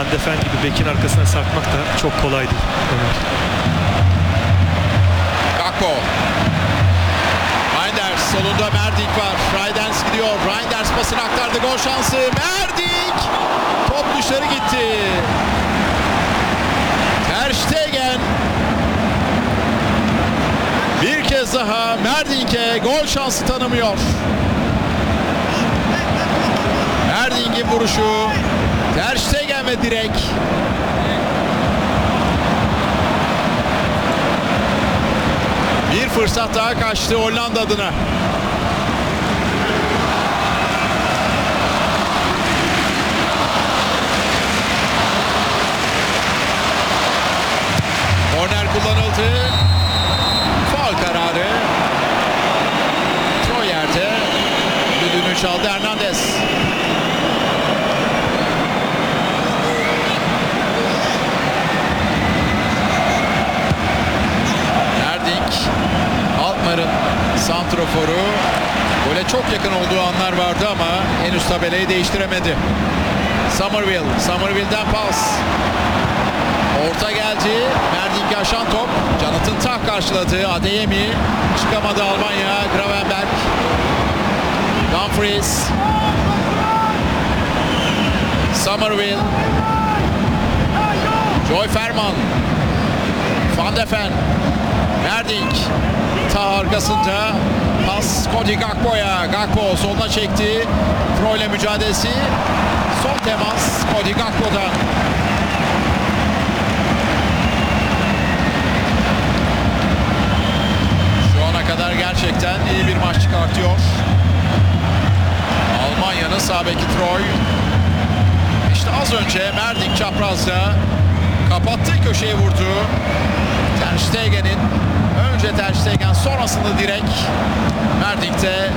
Van de Ven gibi bekin arkasına sarkmak da çok kolay değil. Ömer. Gakpo. Reinders solunda Merdink var. Reinders gidiyor. Reinders pasını aktardı. Gol şansı. Merdink. Top dışarı gitti. Ter Stegen. Bir kez daha Merdink'e gol şansı tanımıyor. Merdink'in vuruşu. Ter Stegen ve direk. Bir fırsat daha kaçtı Hollanda adına. Korner kullanıldı. Faul kararı. Troyer'de düdüğünü çaldı Hernandez. Merdink, Alkmaar'ın santroforu. Gole çok yakın olduğu anlar vardı ama henüz tabelayı değiştiremedi. Somerville'den pas. Orta geldi. Merdinki aşan top. Jonathan Tah karşıladı. Adeyemi. Çıkamadı Almanya. Gravenberg. Dumfries. Somerville. Joy Ferman. Van de Ven. Merdink. Tah arkasında. Pas Cody Gakpo'ya. Gakpo soluna çekti. Froyle mücadelesi. Son temas Cody Gakpo'dan. Kadar gerçekten iyi bir maç çıkartıyor. Almanya'nın sağ beki Troy. İşte az önce Merdink çaprazda kapattığı köşeye vurdu. Ter Stegen'in önce Ter Stegen sonrasında direkt Merdink'te